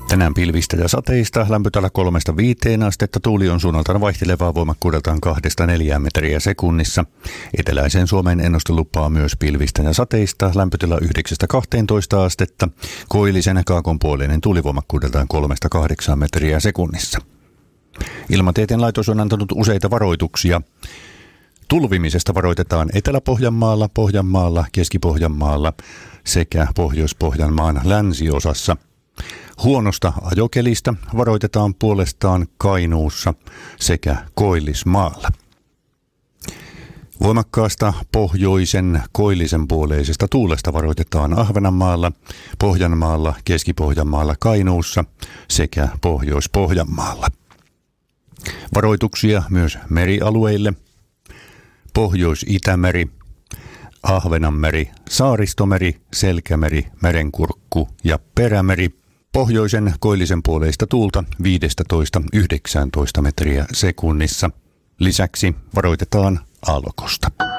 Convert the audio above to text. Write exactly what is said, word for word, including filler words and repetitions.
Tänään pilvistä ja sateista, lämpötila kolmesta viiteen astetta, tuuli on suunnaltaan vaihtelevaa voimakkuudeltaan kahdesta neljään metriä sekunnissa. Eteläiseen Suomeen ennuste lupaa myös pilvistä ja sateista, lämpötila yhdeksästä kahteentoista astetta, koillisen kaakonpuoleinen tuuli voimakkuudeltaan kolmesta kahdeksaan metriä sekunnissa. Ilmatieteen laitos on antanut useita varoituksia. Tulvimisesta varoitetaan Etelä-Pohjanmaalla, Pohjanmaalla, Keski-Pohjanmaalla sekä Pohjois-Pohjanmaan länsiosassa. Huonosta ajokelistä varoitetaan puolestaan Kainuussa sekä Koillismaalla. Voimakkaasta pohjoisen koillisen puoleisesta tuulesta varoitetaan Ahvenanmaalla, Pohjanmaalla, Keski-Pohjanmaalla, Kainuussa sekä Pohjois-Pohjanmaalla. Varoituksia myös merialueille: Pohjois-Itämeri, Ahvenanmeri, Saaristomeri, Selkämeri, Merenkurkku ja Perämeri. Pohjoisen koillisen puoleista tuulta viidestätoista yhdeksääntoista metriä sekunnissa. Lisäksi varoitetaan aallokosta.